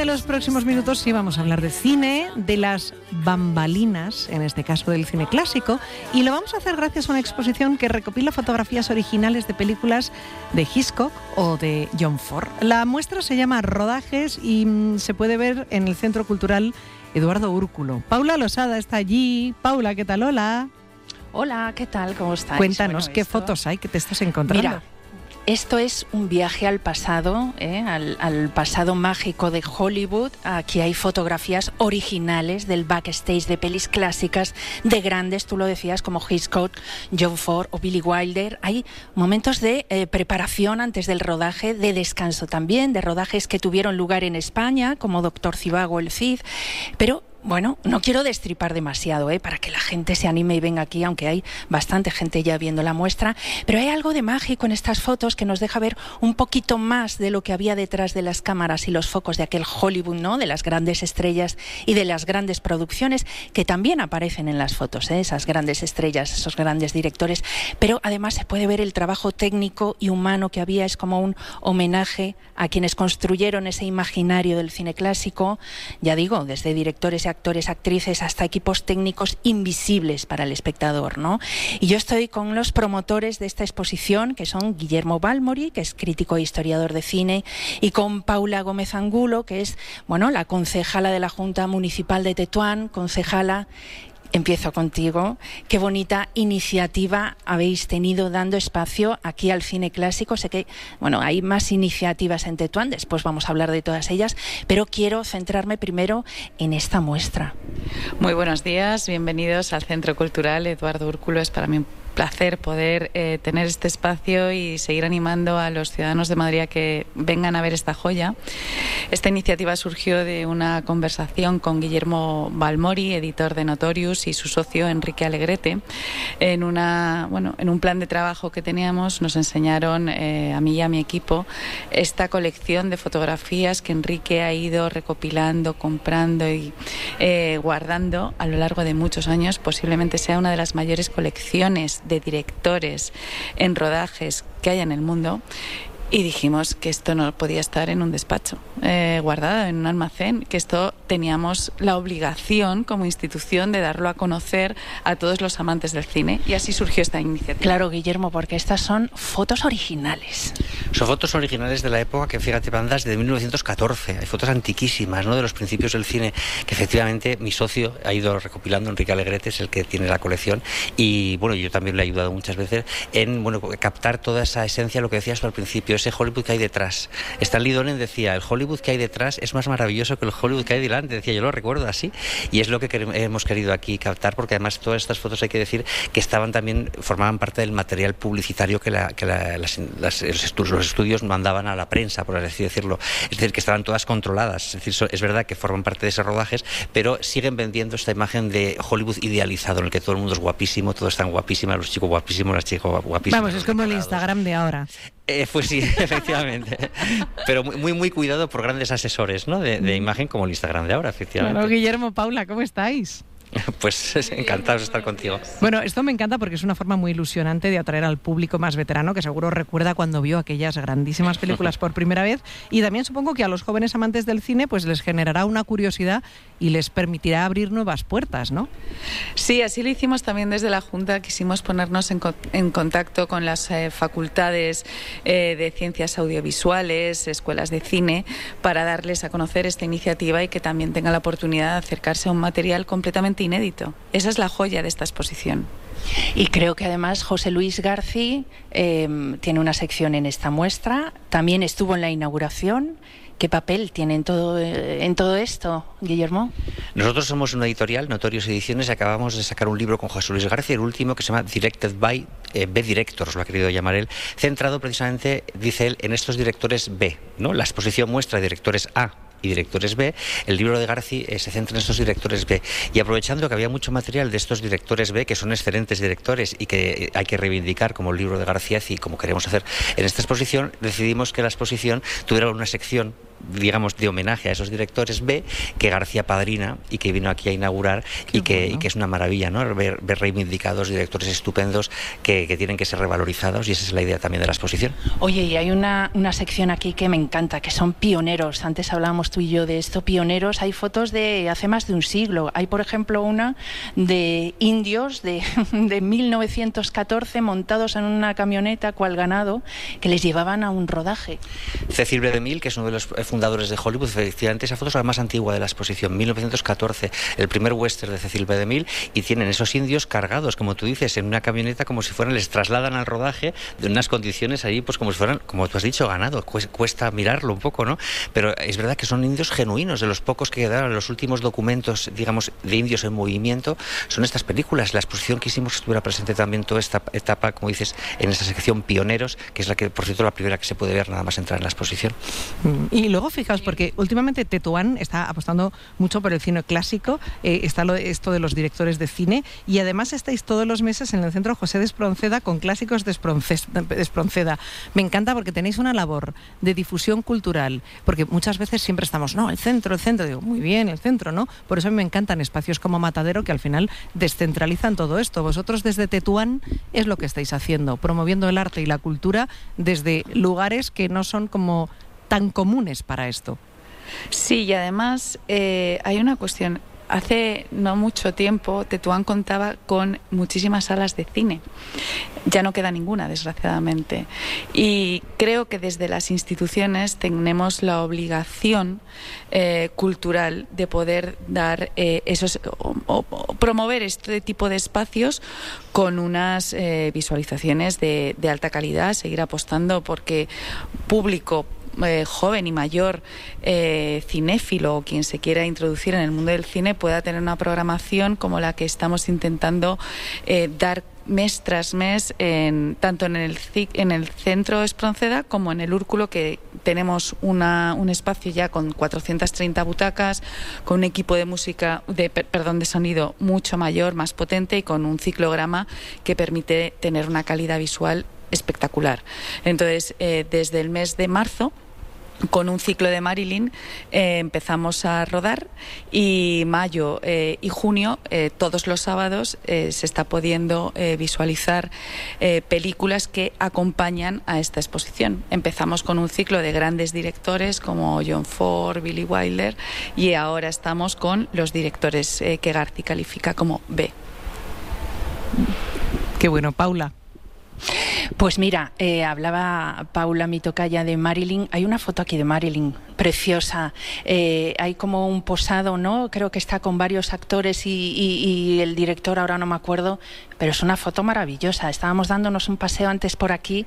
los próximos minutos sí vamos a hablar de cine, de las bambalinas, en este caso del cine clásico, y lo vamos a hacer gracias a una exposición que recopila fotografías originales de películas de Hitchcock o de John Ford. La muestra se llama Rodajes y se puede ver en el Centro Cultural Eduardo Úrculo. Paula Losada está allí. Paula, ¿qué tal? Hola. Hola, ¿qué tal? ¿Cómo estáis? Cuéntanos, ¿qué fotos hay que te estás encontrando? Mira, esto es un viaje al pasado, al pasado mágico de Hollywood. Aquí hay fotografías originales del backstage de pelis clásicas de grandes, tú lo decías, como Hitchcock, John Ford o Billy Wilder. Hay momentos de preparación antes del rodaje, de descanso también, de rodajes que tuvieron lugar en España, como Doctor Zhivago, El Cid, pero... Bueno, no quiero destripar demasiado, para que la gente se anime y venga aquí, aunque hay bastante gente ya viendo la muestra, pero hay algo de mágico en estas fotos que nos deja ver un poquito más de lo que había detrás de las cámaras y los focos de aquel Hollywood, ¿no? De las grandes estrellas y de las grandes producciones que también aparecen en las fotos, esas grandes estrellas, esos grandes directores, pero además se puede ver el trabajo técnico y humano que había. Es como un homenaje a quienes construyeron ese imaginario del cine clásico, ya digo, desde directores y actores, actrices, hasta equipos técnicos invisibles para el espectador, ¿no? Y yo estoy con los promotores de esta exposición, que son Guillermo Balmori, que es crítico e historiador de cine, y con Paula Gómez Angulo, que es, la concejala de la Junta Municipal de Tetuán. Concejala, empiezo contigo. Qué bonita iniciativa habéis tenido dando espacio aquí al cine clásico. Sé que, hay más iniciativas en Tetuán, después vamos a hablar de todas ellas, pero quiero centrarme primero en esta muestra. Muy buenos días, bienvenidos al Centro Cultural Eduardo Úrculo. Es para mí un placer poder tener este espacio y seguir animando a los ciudadanos de Madrid a que vengan a ver esta joya. Esta iniciativa surgió de una conversación con Guillermo Balmori, editor de Notorious, y su socio Enrique Alegrete. En un plan de trabajo que teníamos nos enseñaron a mí y a mi equipo esta colección de fotografías que Enrique ha ido recopilando, comprando y guardando a lo largo de muchos años. Posiblemente sea una de las mayores colecciones de directores en rodajes que hay en el mundo, y dijimos que esto no podía estar en un despacho guardado en un almacén, que esto teníamos la obligación como institución de darlo a conocer a todos los amantes del cine, y así surgió esta iniciativa. Claro, Guillermo, porque estas son fotos originales. Son fotos originales de la época que, fíjate, bandas de 1914. Hay fotos antiquísimas, ¿no?, de los principios del cine, que efectivamente mi socio ha ido recopilando. Enrique Alegrete es el que tiene la colección, y yo también le he ayudado muchas veces en captar toda esa esencia, lo que decías tú al principio, ese Hollywood que hay detrás. Stanley Donen decía, el Hollywood que hay detrás es más maravilloso que el Hollywood que hay delante. Decía, yo lo recuerdo así, y es lo que hemos querido aquí captar, porque además todas estas fotos, hay que decir que formaban parte del material publicitario que los estudios mandaban a la prensa, por así decirlo. Es decir, que estaban todas controladas. Es decir, es verdad que forman parte de esos rodajes, pero siguen vendiendo esta imagen de Hollywood idealizado, en el que todo el mundo es guapísimo, todos están guapísimas, los chicos guapísimos, las chicas guapísimas. Vamos, es como el Instagram de ahora. Pues sí, efectivamente. Pero muy, muy cuidado por grandes asesores, ¿no?, de imagen, como el Instagram de ahora, efectivamente. Bueno, Guillermo, Paula, ¿cómo estáis? Pues encantados de estar contigo. Bueno, esto me encanta porque es una forma muy ilusionante de atraer al público más veterano, que seguro recuerda cuando vio aquellas grandísimas películas por primera vez, y también supongo que a los jóvenes amantes del cine pues les generará una curiosidad y les permitirá abrir nuevas puertas, ¿no? Sí, así lo hicimos también desde la Junta. Quisimos ponernos en contacto con las facultades de ciencias audiovisuales, escuelas de cine, para darles a conocer esta iniciativa y que también tengan la oportunidad de acercarse a un material completamente inédito. Esa es la joya de esta exposición. Y creo que además José Luis García tiene una sección en esta muestra, también estuvo en la inauguración. ¿Qué papel tiene en todo esto, Guillermo? Nosotros somos una editorial, Notorious Ediciones, y acabamos de sacar un libro con José Luis García, el último, que se llama Directed by B Directors, lo ha querido llamar él, centrado precisamente, dice él, en estos directores B, ¿no? La exposición muestra directores A y directores B. El libro de García se centra en estos directores B, y aprovechando que había mucho material de estos directores B, que son excelentes directores y que hay que reivindicar como el libro de García, y como queremos hacer en esta exposición, decidimos que la exposición tuviera una sección digamos, de homenaje a esos directores, B, que García padrina y que vino aquí a inaugurar y que es una maravilla, ¿no? Ver reivindicados directores estupendos que tienen que ser revalorizados, y esa es la idea también de la exposición. Oye, y hay una sección aquí que me encanta, que son pioneros. Antes hablábamos tú y yo de esto, pioneros. Hay fotos de hace más de un siglo. Hay, por ejemplo, una de indios de 1914 montados en una camioneta cual ganado que les llevaban a un rodaje. Cecil B. DeMille, que es uno de los fundadores de Hollywood, efectivamente esa foto es la más antigua de la exposición, 1914, el primer western de Cecil B. DeMille, y tienen esos indios cargados, como tú dices, en una camioneta, como si fueran, les trasladan al rodaje de unas condiciones allí, pues como si fueran, como tú has dicho, ganado. Cuesta mirarlo un poco, ¿no? Pero es verdad que son indios genuinos, de los pocos que quedaron. Los últimos documentos, digamos, de indios en movimiento son estas películas. La exposición quisimos que estuviera presente también toda esta etapa, como dices, en esa sección pioneros, que es la que, por cierto, la primera que se puede ver nada más entrar en la exposición. Y luego fijaos, porque últimamente Tetuán está apostando mucho por el cine clásico, está esto de los directores de cine, y además estáis todos los meses en el Centro José de Espronceda con clásicos de Espronceda. Me encanta porque tenéis una labor de difusión cultural, porque muchas veces siempre estamos, no, el centro, digo, muy bien, el centro, ¿no? Por eso a mí me encantan espacios como Matadero, que al final descentralizan todo esto. Vosotros desde Tetuán es lo que estáis haciendo, promoviendo el arte y la cultura desde lugares que no son como tan comunes para esto. Sí, y además hay una cuestión. Hace no mucho tiempo Tetuán contaba con muchísimas salas de cine. Ya no queda ninguna, desgraciadamente. Y creo que desde las instituciones tenemos la obligación cultural de poder dar o promover este tipo de espacios con unas visualizaciones de alta calidad, seguir apostando porque público joven y mayor, cinéfilo o quien se quiera introducir en el mundo del cine pueda tener una programación como la que estamos intentando dar mes tras mes, tanto en el Centro Espronceda como en el Úrculo, que tenemos un espacio ya con 430 butacas, con un equipo de de sonido mucho mayor, más potente, y con un ciclograma que permite tener una calidad visual espectacular. Entonces, desde el mes de marzo, con un ciclo de Marilyn, empezamos a rodar, y mayo y junio, todos los sábados, se está pudiendo visualizar películas que acompañan a esta exposición. Empezamos con un ciclo de grandes directores como John Ford, Billy Wilder, y ahora estamos con los directores que Garci califica como B. Qué bueno, Paula. Pues mira, hablaba Paula, mi tocaya, de Marilyn. Hay una foto aquí de Marilyn preciosa. Hay como un posado, ¿no? Creo que está con varios actores y el director, ahora no me acuerdo, pero es una foto maravillosa. Estábamos dándonos un paseo antes por aquí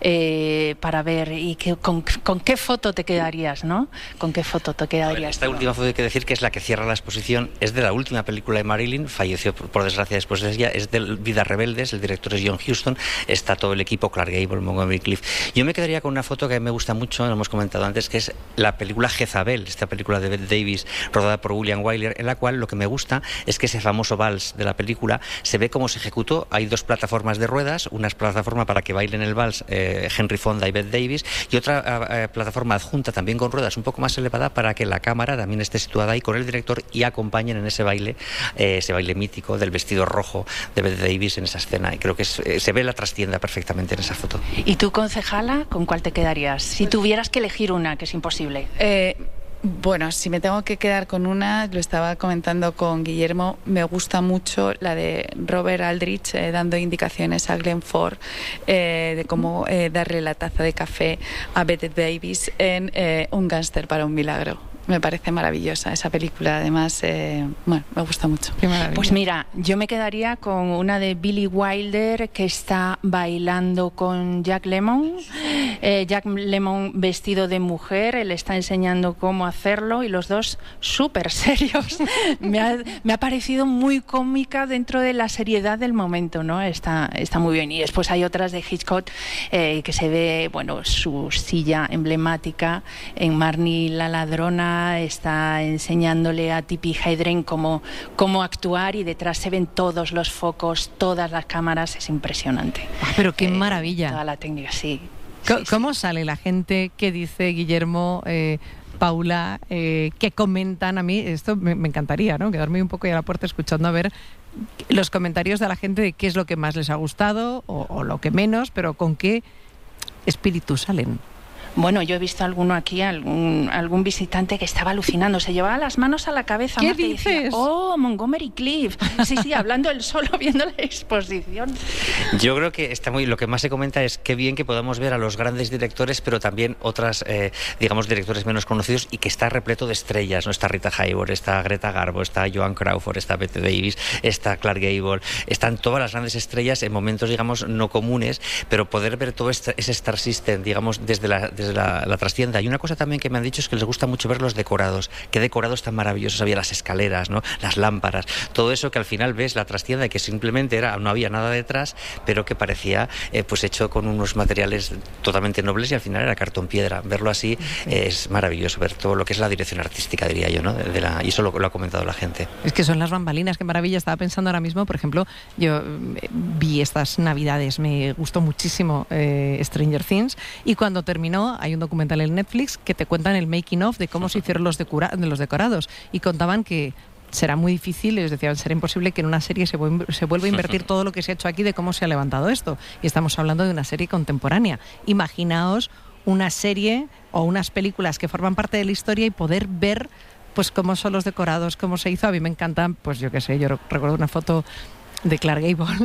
para ver y con qué foto te quedarías, ¿no? ¿Con qué foto te quedarías? Esta última foto hay que decir que es la que cierra la exposición, es de la última película de Marilyn, falleció por desgracia después de ella, es de Vidas Rebeldes, el director es John Huston, está todo el equipo, Clark Gable, Montgomery Clift. Yo me quedaría con una foto que me gusta mucho, lo hemos comentado antes, que es la película Jezabel, esta película de Bette Davis rodada por William Wyler, en la cual lo que me gusta es que ese famoso vals de la película se ve cómo se ejecutó. Hay dos plataformas de ruedas, una plataforma para que bailen el vals Henry Fonda y Bette Davis, y otra plataforma adjunta también con ruedas un poco más elevada para que la cámara también esté situada ahí con el director y acompañen en ese baile mítico del vestido rojo de Bette Davis en esa escena, y creo que se ve la trastienda perfectamente en esa foto. ¿Y tú, concejala, con cuál te quedarías? Si tuvieras que elegir una, que es imposible. Bueno, si me tengo que quedar con una, lo estaba comentando con Guillermo, me gusta mucho la de Robert Aldrich dando indicaciones a Glenn Ford de cómo darle la taza de café a Bette Davis en Un gángster para un milagro. Me parece maravillosa esa película, además, me gusta mucho. Pues mira, yo me quedaría con una de Billy Wilder que está bailando con Jack Lemmon. Jack Lemmon vestido de mujer, él está enseñando cómo hacerlo y los dos súper serios. Me ha parecido muy cómica dentro de la seriedad del momento, ¿no? Está muy bien. Y después hay otras de Hitchcock que se ve, bueno, su silla emblemática en Marnie la ladrona. Está enseñándole a Tippi Hedren cómo actuar, y detrás se ven todos los focos, todas las cámaras. Es impresionante. Pero qué maravilla. Toda la técnica, sí. ¿Cómo sale la gente que dice, Guillermo, Paula, que comentan. A mí esto me encantaría, ¿no? Quedarme un poco ahí a la puerta escuchando a ver los comentarios de la gente de qué es lo que más les ha gustado o lo que menos, pero con qué espíritu salen. Bueno, yo he visto alguno aquí, algún visitante que estaba alucinando, se llevaba las manos a la cabeza. ¿Qué Marta, dices? Y decía, oh, Montgomery Clift. Sí, hablando él solo, viendo la exposición. Yo creo que lo que más se comenta es qué bien que podamos ver a los grandes directores, pero también otras, digamos, directores menos conocidos, y que está repleto de estrellas, ¿no? Está Rita Hayworth, está Greta Garbo, está Joan Crawford, está Bette Davis, está Clark Gable, están todas las grandes estrellas en momentos, digamos, no comunes, pero poder ver todo ese Star System, digamos, desde la trastienda. Y una cosa también que me han dicho es que les gusta mucho ver los decorados. Qué decorados tan maravillosos había, las escaleras, ¿no? Las lámparas, todo eso que al final ves la trastienda, que simplemente no había nada detrás, pero que parecía pues hecho con unos materiales totalmente nobles, y al final era cartón piedra. Verlo así es maravilloso, ver todo lo que es la dirección artística, diría yo, ¿no? Y eso lo ha comentado la gente. Es que son las bambalinas, qué maravilla. Estaba pensando ahora mismo, por ejemplo, yo vi estas Navidades, me gustó muchísimo Stranger Things, y cuando terminó hay un documental en Netflix que te cuentan el making of de cómo se hicieron los decorados, y contaban que será muy difícil, les decían, será imposible que en una serie se vuelva a invertir todo lo que se ha hecho aquí, de cómo se ha levantado esto, y estamos hablando de una serie contemporánea. Imaginaos una serie o unas películas que forman parte de la historia y poder ver pues cómo son los decorados, cómo se hizo. A mí me encantan, pues yo qué sé, yo recuerdo una foto de Clark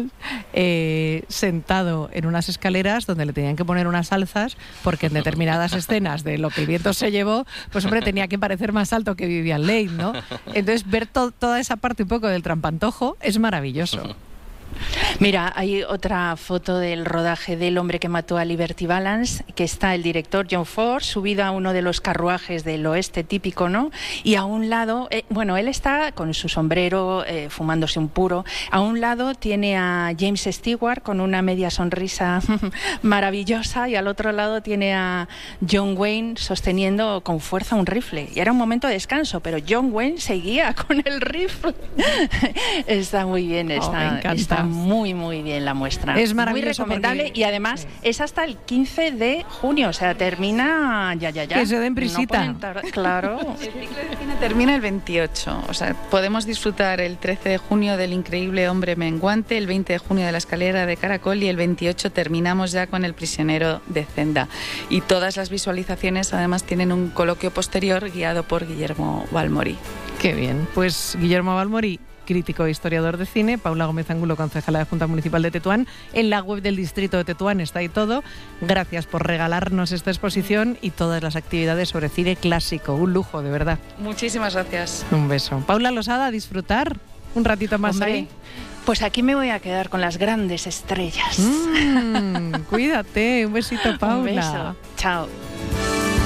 Gable sentado en unas escaleras donde le tenían que poner unas alzas, porque en determinadas escenas de lo que el viento se llevó, pues hombre, tenía que parecer más alto que Vivian Leigh, ¿no? Entonces ver toda esa parte un poco del trampantojo es maravilloso. Mira, hay otra foto del rodaje del Hombre que mató a Liberty Balance, que está el director John Ford subido a uno de los carruajes del oeste típico, ¿no? Y a un lado, él está con su sombrero fumándose un puro. A un lado tiene a James Stewart con una media sonrisa maravillosa, y al otro lado tiene a John Wayne sosteniendo con fuerza un rifle. Y era un momento de descanso, pero John Wayne seguía con el rifle. Está muy bien, está muy, muy bien la muestra. Es maravilloso. Muy recomendable, porque, y además es hasta el 15 de junio, o sea, termina ya. Que se den prisita. Claro. El ciclo de cine termina el 28, o sea, podemos disfrutar el 13 de junio del increíble Hombre Menguante, el 20 de junio de La escalera de caracol, y el 28 terminamos ya con El prisionero de Zenda. Y todas las visualizaciones además tienen un coloquio posterior guiado por Guillermo Balmori. Qué bien. Pues Guillermo Balmori, crítico e historiador de cine, Paula Gómez Angulo, concejala de Junta Municipal de Tetuán. En la web del distrito de Tetuán está ahí todo. Gracias por regalarnos esta exposición y todas las actividades sobre cine clásico. Un lujo, de verdad. Muchísimas gracias. Un beso. Paula Losada, a disfrutar un ratito más. Hombre, ahí. Pues aquí me voy a quedar con las grandes estrellas. Cuídate. Un besito, Paula. Un beso. Chao.